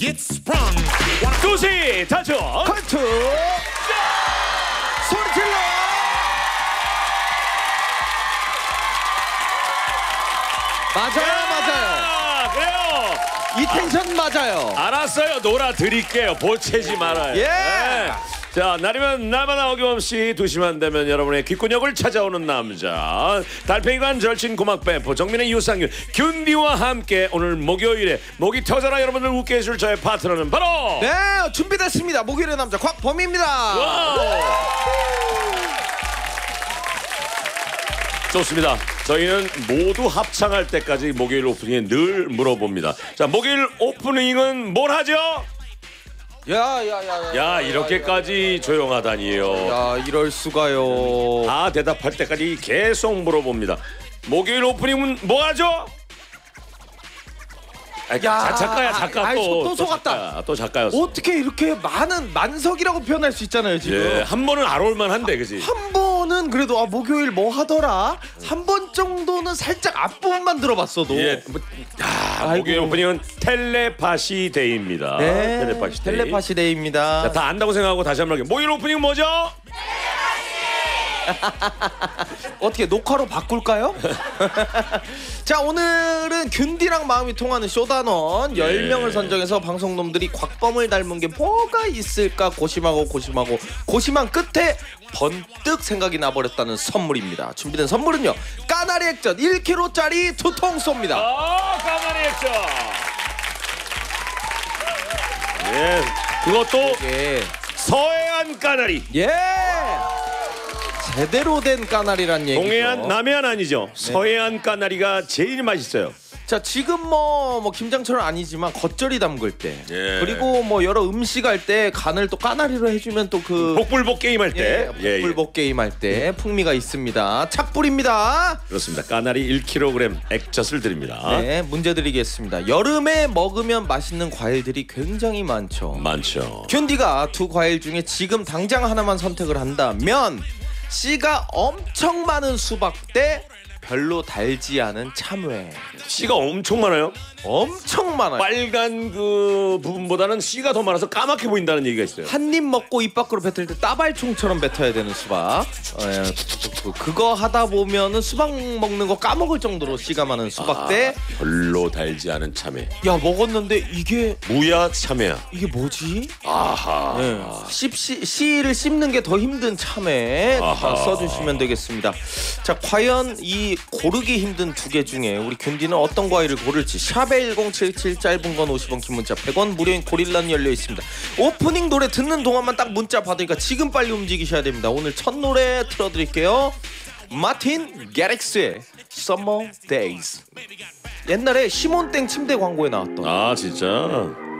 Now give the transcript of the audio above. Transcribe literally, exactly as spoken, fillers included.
도시 단축 컬투 소리 질러. 맞아요 맞아요. 그래요. 이 텐션 맞아요. 알았어요. 놀아드릴게요. 보채지 말아요. 예. 네. 자, 날이면 날마다 어김없이 두 시만 되면 여러분의 귓구녕을 찾아오는 남자 달팽이관 절친 고막 뱀포 정민의 유상윤 균디와 함께 오늘 목요일에 목이 터져라 여러분들 웃게 해줄 저의 파트너는 바로 네 준비됐습니다. 목요일의 남자 곽범입니다. 와우. 좋습니다. 저희는 모두 합창할 때까지 목요일 오프닝에 늘 물어봅니다. 자, 목요일 오프닝은 뭘 하죠? 야야야야. 야, 이렇게까지 조용하다니요. 야 이럴 수가요. 다 대답할 때까지 계속 물어봅니다. 목요일 오프닝은 뭐 하죠? 아, 자, 작가야 작가. 아이, 또, 또 속았다. 작가, 또 작가였어. 어떻게 이렇게 많은 만석이라고 표현할 수 있잖아요 지금. 예, 한 번은 알아올만 한데 그지? 한 번은 그래도 아 목요일 뭐 하더라 한 번 정도는 살짝 앞부분만 들어봤어도. 예, 뭐, 아, 아이고. 목요일 오프닝은 텔레파시 데이입니다. 네, 텔레파시 데이. 텔레파시 데이입니다. 자, 다 안다고 생각하고 다시 한번 할게요. 목요일 오프닝 뭐죠? 어떻게 녹화로 바꿀까요? 자 오늘은 균디랑 마음이 통하는 쇼단원 예. 열 명을 선정해서 방송놈들이 곽범을 닮은 게 뭐가 있을까 고심하고 고심하고 고심한 끝에 번뜩 생각이 나버렸다는 선물입니다. 준비된 선물은요 까나리 액젓 일 킬로그램짜리 두 통 쏩니다. 아, 까나리 액젓. 예, 그것도 예. 서해안 까나리. 예. 제대로 된 까나리란 얘기죠. 동해안, 남해안 아니죠. 서해안 까나리가 제일 맛있어요. 자 지금 뭐, 뭐 김장철은 아니지만 겉절이 담글 때 예. 그리고 뭐 여러 음식 할 때 간을 또 까나리로 해주면 또 그 복불복 게임 할 때. 예, 복불복 게임 할 때 풍미가 있습니다. 착불입니다. 그렇습니다. 까나리 일 킬로그램 액젓을 드립니다. 네, 문제 드리겠습니다. 여름에 먹으면 맛있는 과일들이 굉장히 많죠. 많죠. 균디가 두 과일 중에 지금 당장 하나만 선택을 한다면 씨가 엄청 많은 수박 대 별로 달지 않은 참외. 씨가 엄청 많아요. 엄청 많아요. 빨간 그 부분보다는 씨가 더 많아서 까맣게 보인다는 얘기가 있어요. 한 입 먹고 입 밖으로 뱉을 때 따발총처럼 뱉어야 되는 수박. 예, 그- 그거 하다 보면은 수박 먹는 거 까먹을 정도로 씨가 많은 수박 대. 아, 별로 달지 않은 참외. 야 먹었는데 이게 무야 참외야. 이게 뭐지? 아하. 네. 씹, 씨, 씨를 씹는 게 더 힘든 참외 아하. 써주시면 되겠습니다. 자 과연 이 고르기 힘든 두 개 중에 우리 균디는 어떤 과일을 고를지 샵에 일공칠칠 짧은 건 오십 원 긴 문자 백 원 무료인 고릴라는 열려 있습니다. 오프닝 노래 듣는 동안만 딱 문자 받으니까 지금 빨리 움직이셔야 됩니다. 오늘 첫 노래 틀어드릴게요. 마틴 게릭스의 Summer Days. 옛날에 시몬땡 침대 광고에 나왔던 아, 진짜.